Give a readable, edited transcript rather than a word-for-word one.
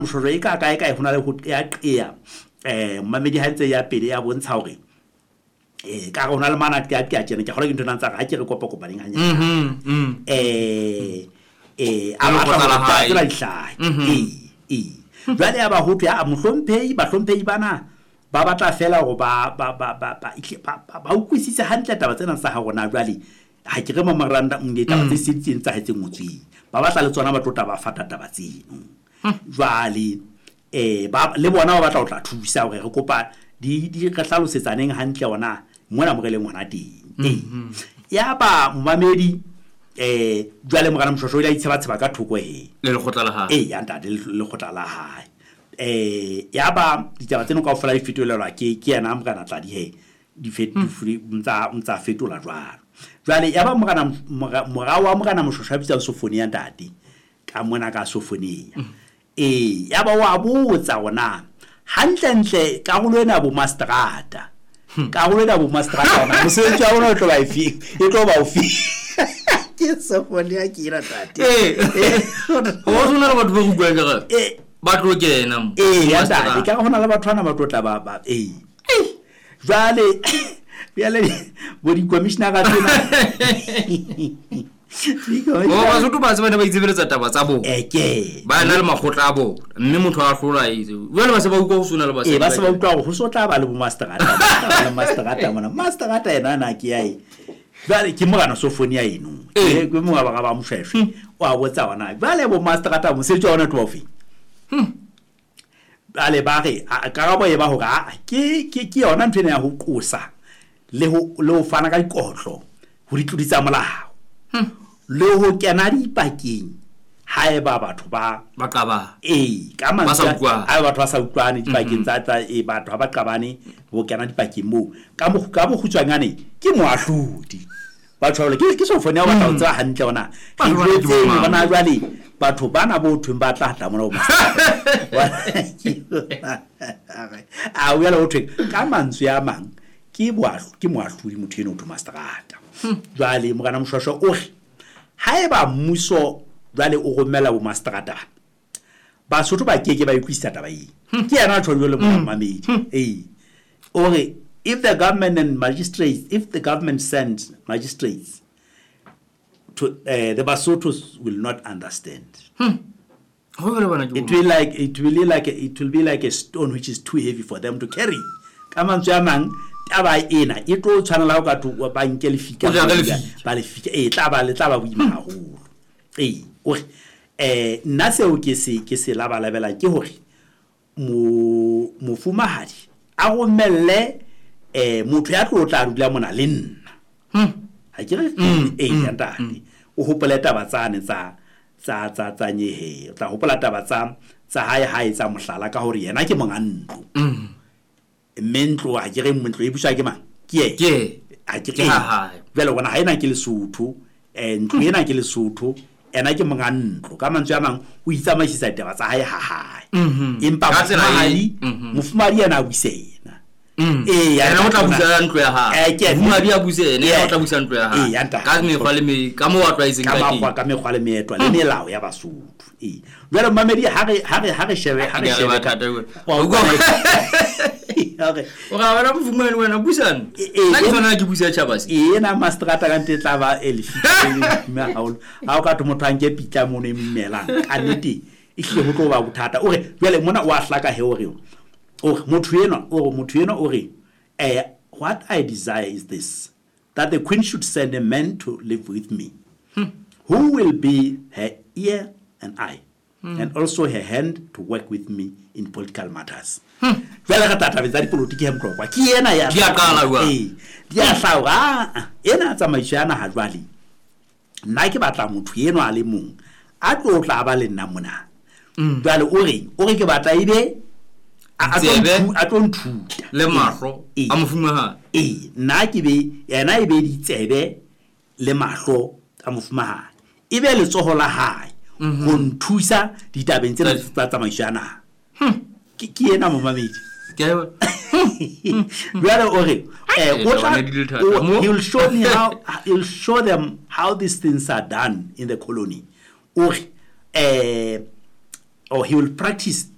moshoro e ka kae hona le ho qeya mmamedi ha ntse ya pele ya bontsha hore ka hona le mana ke tjena ke gore ke ntona tsa ga ke re kopaneng hanya a batla ihlahi jwale ya ba hoto ya mohlomphehi bahlomphehi bana ba batla fela go ba utlwisisa hantle taba tsena sa ha rona jwale ha ke re memorandum nge taba tse setseng tsa hetse ngotsweng ba batla le tsona ba tlotla ba fata taba tseno jwale ba le bona ba batla go tla thusa hore re kopa di re hlalosetsaneng hantle ona mona mo re leng hona teng ya ba mmamedi jwale mogana moshosho o ile itsheba ka thoko le lekgotla la hae ya ntate le lekgotla la hae ya ba ditaba tseno ka ofela di fetolelwa ke yena mogana tla di ntsa fetola jwale ya ba morao wa mogana moshosho a bitsa Sofonia ntate ka mona ka Sofonia ya ba wa botsa ona hantle ka go lena bo masterata ka go lena bo masterata ona mosebetsi wa bona o tlo ba ifi e tlo ba ofi ke Sofonia ke ira tate o sona le batho ba go bua ka ba tlo kena ya tate ka gona le batho ana ba tlotla ba jwale bo di commissioner ka tsena ba sotho ba tsena ba itsebeletsa taba tsa bo ba na le magotla a bo mme motho a hlola itse jwale ba se ba utlwa go sona le ba se ba se ba utlwa go sotla ba le bo masterata mona masterata ena na ke ai jwale ke mogana Sofonia eno ke mo ba moshweshwe wa botsa ona jwale bo masterata mo se tsona to ofi ale ba re ka bo e ba ho ga ke yona ntwe ya ho qosa le ho fana ka ikotlo ho ditloditsa molao le ho kena dipakeng haeba batho ba qaba ka mantsha a batho ba sa utlwane dipakeng tsa batho ba qabane ho kena dipakeng mo ka mo khutswangane ke moahlodi batho ke Sofonia wa tla tsa hantle ona bana jwale batho bana bo thweng ba tla tla mona o a o ya lo thweng ka mantswe ya mang ke moahlodi motho eno o masterata jwale mogana moshosho o re haeba mmuso jwale o romela bo masterata ba sotho ba keke ba ikwisa taba e ke yana tsholo le mmamedi ore if the government sends magistrates to the Basotos will not understand. It will be like a stone which is too heavy for them to carry. Come on, German. Taba ena it tlo tshwanela go ka tu ba nkele fika ba le fika taba bo ima haholo o nna se o ke se la ba lebela ke hore mo fumahadi a go melle motho ya tlo tla rula mona le nna ha ke re ya ntate o hopola taba tsane tsa nyehe tla hopola taba tsa hae tsa mohlala ka hore yena ke mongantlo mentlo a ke re mentlo e buswa ke mang ke a ke vele bona ha ena ke Lesotho ntlo ena ke Lesotho ena ke mongantlo ka mantswe a mang o itsamaisa taba tsa hae empa mofumadi yana a busena yana o tla busa ntlo ya ha mofumadi a busena yana o tla busa ntlo ya ha ka mekgwa le ka mo wa twaiseng ka mekgwa le meetwa le melao ya Basotho jwale mmamedi ha re shebe okay o ga bana mofumane wena busana nna ke tsona ke busa chabas ena masterata ka nte tla ba elifile me haolo ha o ka to motho anke pitla mo ne mmelang ka nete e hle ho tlo ba bothata o re jwale mona o a hlaka he o re motho ena o re what I desire is this, that the queen should send a man to live with me who will be her ear and eye and also her hand to work with me in political matters. Vela ka tata betsa dipolitiki he mtlokwa ke yena ya dia qala wa dia hlawa ena tsa maishana ha jwale nna ke batla motho eno a le mong a tlo tla ba le nna mona jwale o re ke batla ibe a tlo nthuta le mahlo a mofuma ha nna ke be yena e be ditsebe le mahlo a mofuma ha e be le tsoho la hae go nthusa ditabeng tsena tsa maishana ke yena momamedi Brother Ore, he'll show them how these things are done in the colony. Or he will practice